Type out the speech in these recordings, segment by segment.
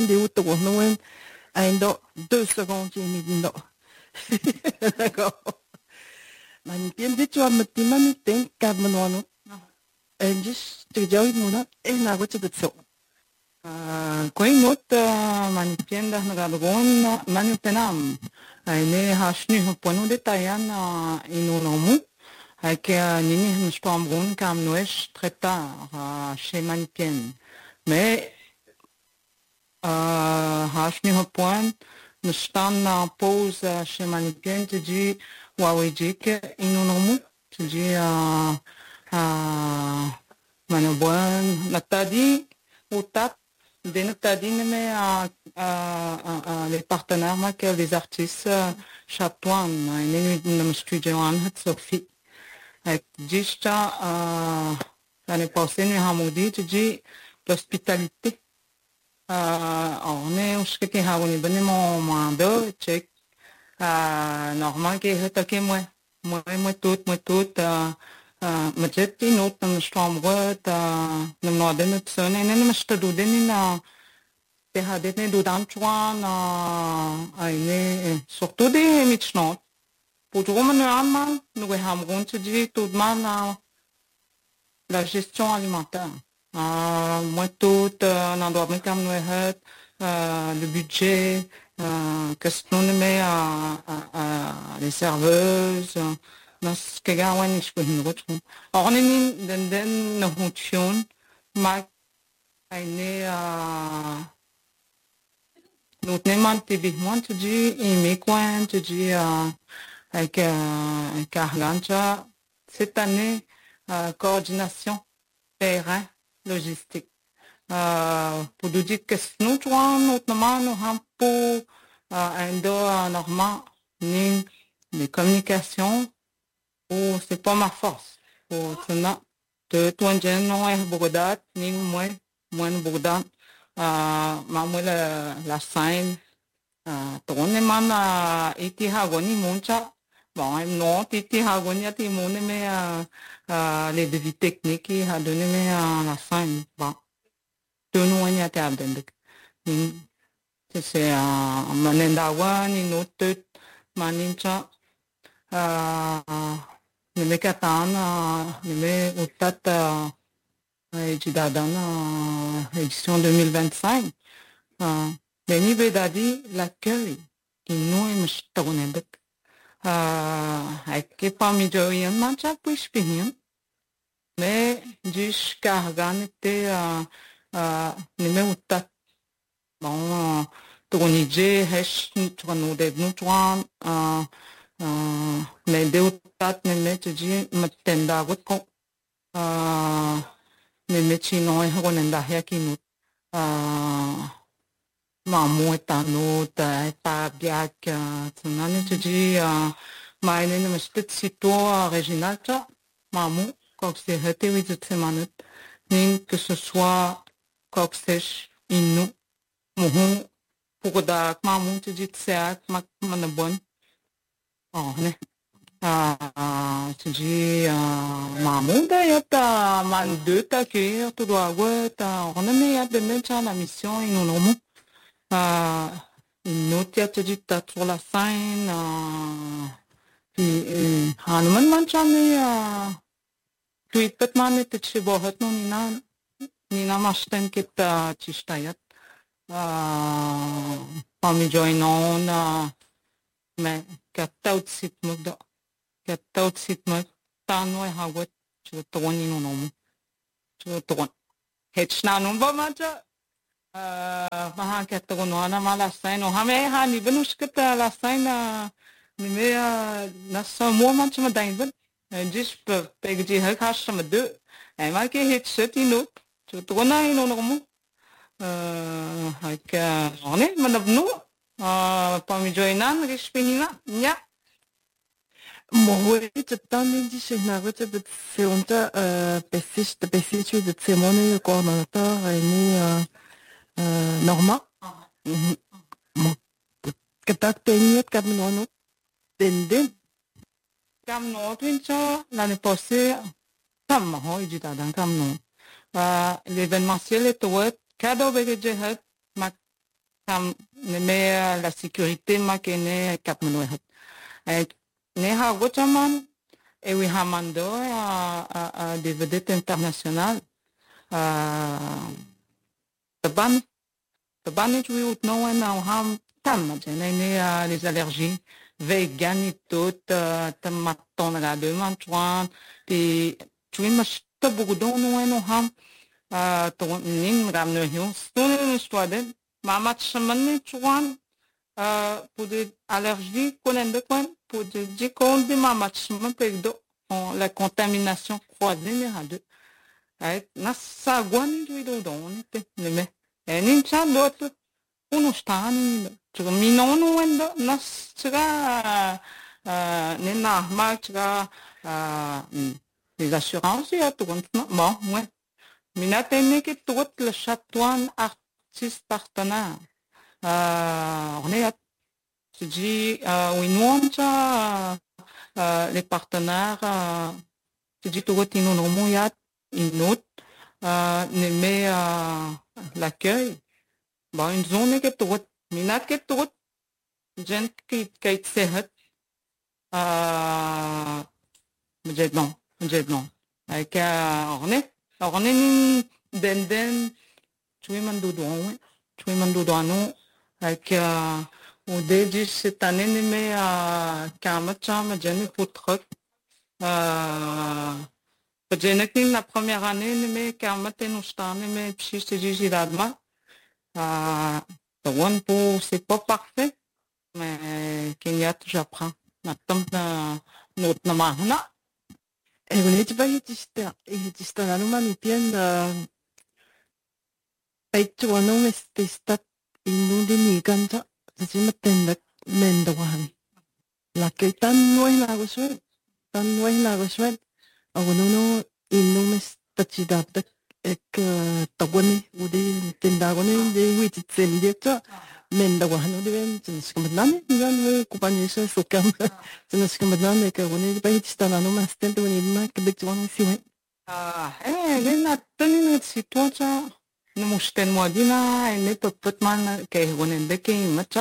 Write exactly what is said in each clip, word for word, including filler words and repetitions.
de auto noen aindo deux secondes j'ai mis no. D'accord. Man bien dit tu as me dit man ten cab manono. Et juste tu dis moi na et na go tu de so. Ah, koi not man bien da na gon man penam. Ai ne hasni ho ponu de tayana ino nomu. Avec Nini, je tombe rond comme nous très tard chez Manipien. Mais je n'ai pas point, nous sommes en pause chez Manipien. Tu dis, ouais, dis que nous nous, tu dis, Manobon, la tadi, ou tap, de notre tadi, mais les partenaires, que les artistes, chapouin, nous nous studions en Sophie. Juste l'année passée, nous avons dit que l'hospitalité, on est au ski qui a eu une mon mandat, check, normal que je t'ai moi, moi, moi tout, moi tout, mais j'ai dit nous, nous sommes heureux, nous nous avons notre son, et nous nous sommes doués, nous avons des des doués d'antoine, surtout des mitchnot. Pour tout le monde, nous avons dit tout le monde la gestion alimentaire. Euh, moi, tout, euh, on doit mettre comme nous euh, le budget, euh, qu'est-ce que nous met à, à, à les serveuses, dans ce que gars, ouais, je peux nous retrouver. Alors, on est dans dans nos fonctions, mais on est à nous tenons typiquement, tu dis, il met quoi, tu dis, avec euh, Cargancha, cette année, euh, coordination, terrain, logistique. Euh, pour nous dire que nous, notamment, nous avons pour un dos normal, ni les communications, ou c'est pas ma force. Pour cela, de tout un jeune, non, est beaucoup d'art, ni moi, moi, beaucoup d'art. Uh, mamwe la la sign uh, tone mana iti hagoni muncha bon no iti hagoni ati mone me uh, uh, les devis techniques ha donné me uh, la sign bon de nous on y a table c'est uh, manenda wani no tout manincha uh, ne me katana ne me utata étudiant dans l'édition deux mille vingt-cinq. Le niveau d'adi l'accueil qui nous est moustoné bec. Avec parmi eux, on n'a pas pu finir, mais jusqu'à organiser numéro quatre. Bon, tournier, hesh, nous devons nous mais deux quatre mais tu dis m'attendre votre les métiers non et on est là qui nous maman est un autre pas bien que tu n'as tu dis mais il ne me sito original ça maman quand c'est été huit semaines ni que ce soit quand c'est inou mohon pour da maman tu dis c'est ma ma bonne oh ne ah tu dis maman d'ailleurs ta man deux ta cœur tu dois ouais ta on a mis à donner la mission et nous non ah nous tu dis ta sur la scène puis ah nous man man jamais tu es peut-être man tu sais bon non ni na ni na machten que ta tu stayat ah parmi join on mais qu'à aussi moi Kata utsit mo tano e hawat chu toni no no chu ton het na no ba ma cha maha kata no ana mala sai no hame ha ni benus kata la sai na ni me na sa mo ma cha ma dai ben dis pe pe ji ha ka sa ma de ai ma ke het seti no chu tona no no mo ha ka one ma na no pa mi joinan rispinina nya Moi, c'est dans les discussions, c'est on a pessis, de pessis, de cérémonie, coordinateur, et ni normal. Que t'as tenu, comme nous, nous, tendez. Comme nous, tu sais, l'année passée, comme moi, il dit dans comme nous, l'événementiel est tout, cadeau avec j'ai fait, ma Kam neme la sécurité ma kene kap menohet. Ne ha gochaman e wi hamando a a a des vedettes internationales. Taban taban et oui out no en au ham tam jene ne les allergies vegan et tout tamaton la de mantuan puis tu mas tabugdo no en au ham to nin ram no hiu stone stwaden mamat shaman chuan pour des allergies konen de kwan pour des jikon de mamat shaman pegdo la contamination croisée ne ha de ai nassa guani du do don te ne e nin chan dot uno stan tu mi non wendo nas tra ne na ma tra les assurances ya tout bon ouais minatene ke tout le chatoine artiste partenaire on est tu dis oui nous les partenaires tu dis tout ils nous non ya une autre ne met l'accueil bon une zone que tout minat que tout gente qui qui sehet euh je non je non avec on est on est den den tu es mando douane tu es mando douane avec au début cette année ne met à Kamacham jene pour truc euh J'ai la première année, mais quand on est mais puis je dis j'ai d'adma. Ah, bon pour c'est pas parfait, mais qu'il y a j'apprends. Maintenant notre nom là. Et vous n'êtes pas ici, ici dans la nouvelle bien de. Et tu vois non mais c'est ça il nous dit ni quand ça c'est maintenant mendoan. La que tan no es la cosa, tan no es la cosa. Agono inu mes tachidata ek tawani udi tindagone de witi tsendieta menda wahano de ben tsinskamadane ngan kupanisa sokam tsinskamadane ka woni ba hitstana no mas tento ni ma kebek wani siwe ah eh lena tani situacja no musten modina ne topotman ke wonen de ke macha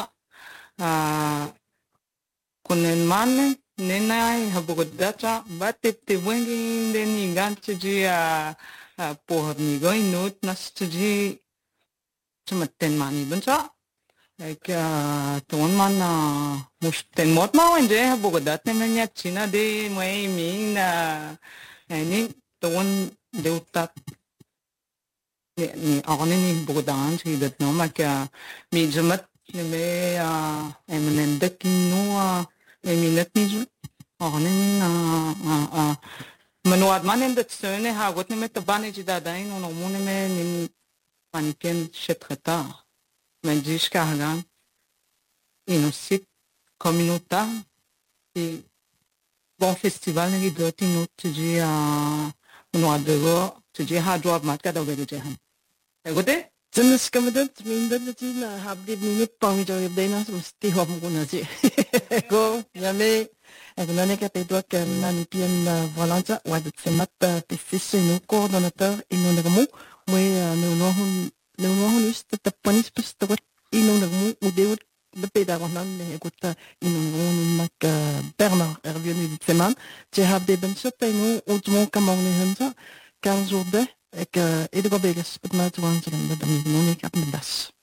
ah konen mane nenai habogodacha bate te wengi de ni ganche ji a por ni goi not nas ji chamaten mani buncha ek ton man musten mot ma wende habogodat ne menya china de mai min na ni ton de utat ni ni orne ni bogodan ji dat no ma ka mi jamat ne me a emnen de kinu minut niet. Oh nee, ah ah. Menuat manen dat steune ha got ne met banetje da dain on omune me nin paniken chetreta. Men dis kagan. In un site communautaire et bon festival ne dot inut ji a menuat de go ji ha job mat ka da be je han. Egote Tens kemudian minda na sila habdi minit pang jo yabdena mesti hom guna si. Ko yame ako nane ka pedwa ka nani pian volanta wad semat pesisi no coordinateur ino nagamu mo no no hun no no hun is ta panis pesta wat ino nagamu udewut de peda nan ne kota ino hun mak Bernard er venu dit seman je habde ben sopa ino ultimo kamong ni hansa quinze jours de ek edgo begas put ma tuan sa ganda dami no ni kap mendas